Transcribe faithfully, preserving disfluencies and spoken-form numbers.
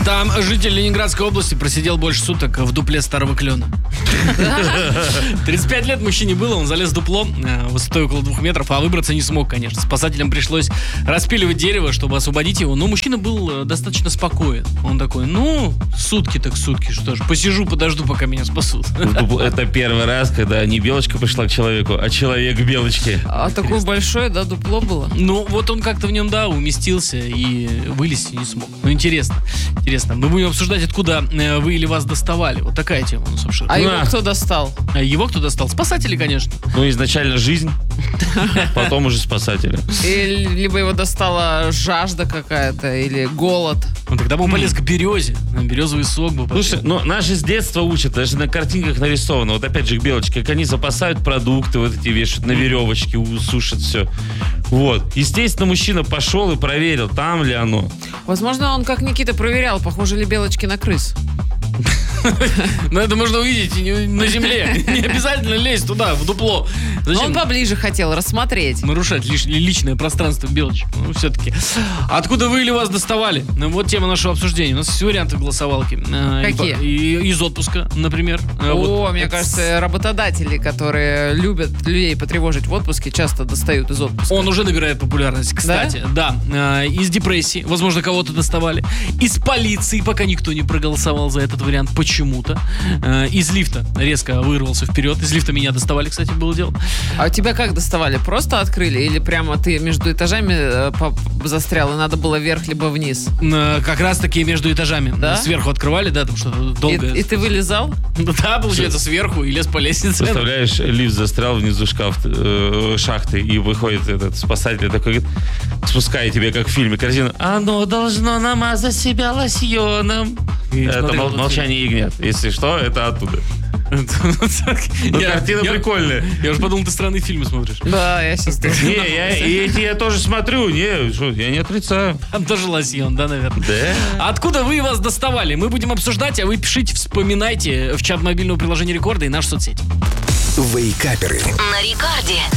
Там житель Ленинградской области просидел больше суток в дупле старого клена. тридцать пять лет мужчине было, он залез в дупло высотой около двух метров, а выбраться не смог, конечно. Спасателям пришлось распиливать дерево, чтобы освободить его. Но мужчина был достаточно спокоен. Он такой, ну, сутки так сутки, что ж, посижу, подожду, пока меня спасут. Это первый раз, когда не белочка пришла к человеку, а человек к белочке. А такое большое, да, дупло было? Ну, вот он как-то в нем, да, уместился и вылезти не смог. Ну, интересно, интересно. Мы будем обсуждать, откуда вы или вас доставали. Вот такая тема у нас обширная. А его кто достал? А его кто достал? Спасатели, конечно. Ну, изначально жизнь, потом уже спасатели. Или, либо его достала жажда какая-то, или голод. Ну, тогда бы он полез к березе. На березовый сок бы пошел. Слушай, ну, наши с детства учат, даже на картинках нарисовано. Вот опять же, к белочке, как они запасают продукты, вот эти вешают на веревочке, сушат все. Вот. Естественно, мужчина пошел и проверил, там ли оно. Возможно, он, как Никита, проверял, похожи ли белочки на крыс. Но это можно увидеть на земле. Не обязательно лезть туда, в дупло. Зачем? Он поближе хотел рассмотреть. Нарушать лиш- личное пространство белочек. Ну, все-таки. Откуда вы или вас доставали? Ну, вот тема нашего обсуждения. У нас есть варианты голосовалки. Какие? И, и, из отпуска, например. О, вот. мне это... кажется, работодатели, которые любят людей потревожить в отпуске, часто достают из отпуска. Он уже набирает популярность, кстати. Да? Да. Из депрессии. Возможно, кого-то доставали. Из полиции, пока никто не проголосовал за этот вариант почему-то. Из лифта резко вырвался вперед. Из лифта меня доставали, кстати, было дело. А у тебя как доставали? Просто открыли? Или прямо ты между этажами застрял, и надо было вверх либо вниз? Как раз таки между этажами. Да? Сверху открывали, да, там что-то долго. И, и ты вылезал? Да, получается, сверху и лез по лестнице. Представляешь, лифт застрял внизу шкаф, э, шахты, и выходит этот спасатель такой, говорит, спускай тебе, как в фильме, корзину. Оно должно намазать себя лосьоном. Это мол- молчание ягнят. Если что, это оттуда. Ну, картина прикольная. Я уже подумал, ты странные фильмы смотришь. Да, я сейчас тоже. Не, я эти я тоже смотрю. Не, я не отрицаю. Там тоже лосьон, да, наверное? Да. Откуда вы вас доставали? Мы будем обсуждать, а вы пишите, вспоминайте в чат мобильного приложения Рекорда и наши соцсети. Вейкаперы. На Рекорде.